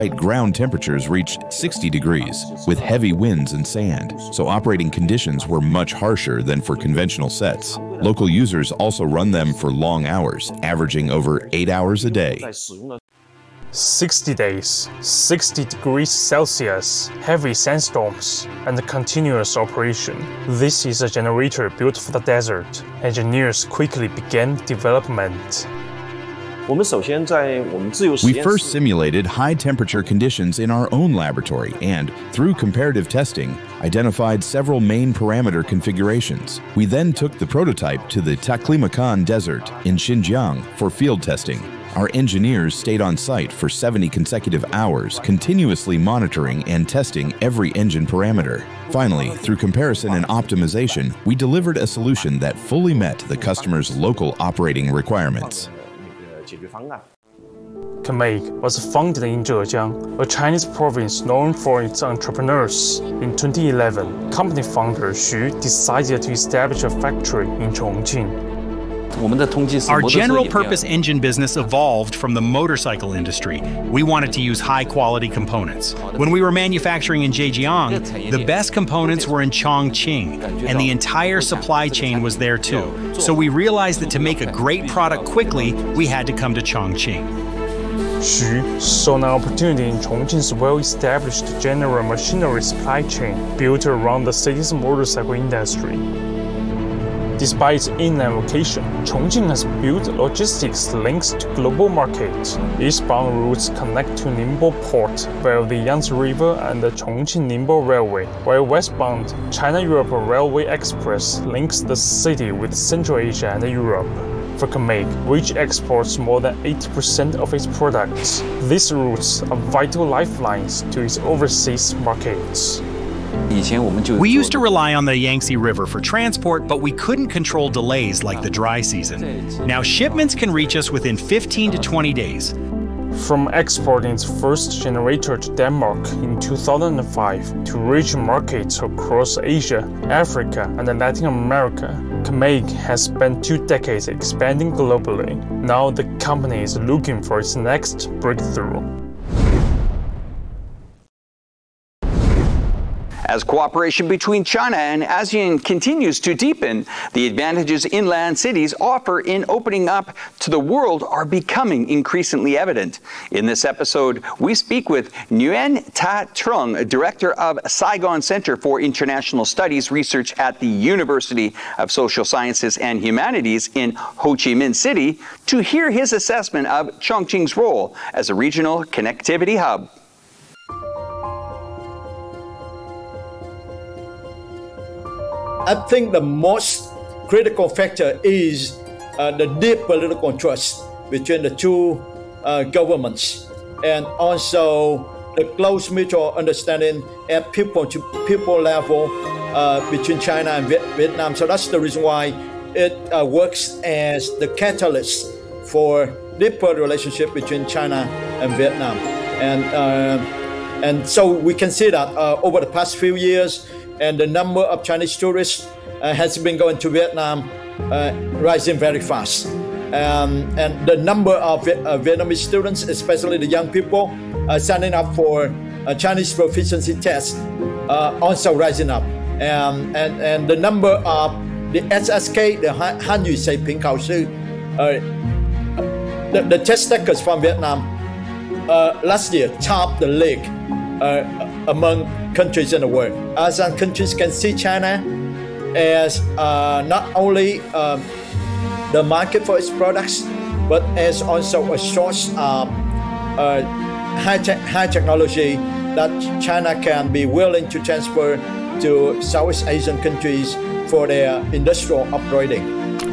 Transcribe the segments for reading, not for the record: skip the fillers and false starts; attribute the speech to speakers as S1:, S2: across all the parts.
S1: Ground temperatures reached 60 degrees, with heavy winds and sand, so operating conditions were much harsher than for conventional sets. Local users also run them for long hours, averaging over 8 hours a day.
S2: 60 days, 60 degrees Celsius, heavy sandstorms, and continuous operation. This is a generator built for the desert. Engineers quickly began development.
S1: We first simulated high-temperature conditions in our own laboratory and, through comparative testing, identified several main parameter configurations. We then took the prototype to the Taklamakan Desert in Xinjiang for field testing. Our engineers stayed on site for 70 consecutive hours, continuously monitoring and testing every engine parameter. Finally, through comparison and optimization, we delivered a solution that fully met the customer's local operating requirements.
S2: CAMAC was founded in Zhejiang, a Chinese province known for its entrepreneurs. In 2011, company founder Xu decided to establish a factory in Chongqing.
S3: Our general-purpose engine business evolved from the motorcycle industry. We wanted to use high-quality components. When we were manufacturing in Zhejiang, the best components were in Chongqing, and the entire supply chain was there too. So we realized that to make a great product quickly, we had to come to Chongqing.
S2: Xu saw an opportunity in Chongqing's well-established general machinery supply chain built around the city's motorcycle industry. Despite its inland location, Chongqing has built logistics links to global markets. Eastbound routes connect to Ningbo Port via the Yangtze River and the Chongqing-Ningbo Railway, while westbound China-Europe Railway Express links the city with Central Asia and Europe. For CAMAC, which exports more than 80% of its products, these routes are vital lifelines to its overseas markets.
S3: We used to rely on the Yangtze River for transport, but we couldn't control delays like the dry season. Now shipments can reach us within 15 to 20 days.
S2: From exporting its first generator to Denmark in 2005 to reach markets across Asia, Africa, and Latin America, CAMAC has spent 2 decades expanding globally. Now the company is looking for its next breakthrough.
S4: As cooperation between China and ASEAN continues to deepen, the advantages inland cities offer in opening up to the world are becoming increasingly evident. In this episode, we speak with Nguyen Ta Trung, Director of Saigon Center for International Studies Research at the University of Social Sciences and Humanities in Ho Chi Minh City, to hear his assessment of Chongqing's role as a regional connectivity hub.
S5: I think the most critical factor is the deep political trust between the two governments, and also the close mutual understanding at people-to-people level between China and Vietnam. So that's the reason why it works as the catalyst for deeper relationship between China and Vietnam. And so we can see that over the past few years, and the number of Chinese tourists has been going to Vietnam rising very fast. And the number of Vietnamese students, especially the young people, signing up for Chinese proficiency tests also rising up. And the number of the SSK, the Hanyu Saiping Khao Sư, the test takers from Vietnam last year topped the league among countries in the world. ASEAN countries can see China as not only the market for its products, but as also a source of high technology that China can be willing to transfer to Southeast Asian countries for their industrial upgrading.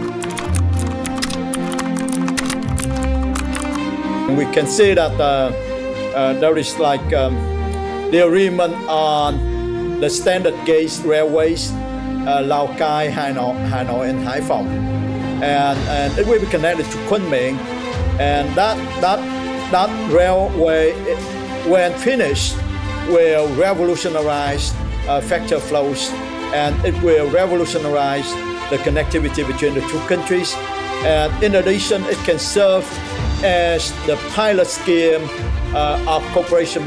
S5: We can see that there is like the agreement on the standard gauge railways, Lào Cai, Hanoi, and Haiphong, and it will be connected to Kunming, and that railway, when finished, will revolutionize factor flows, and it will revolutionize the connectivity between the two countries. And in addition, it can serve as the pilot scheme of cooperation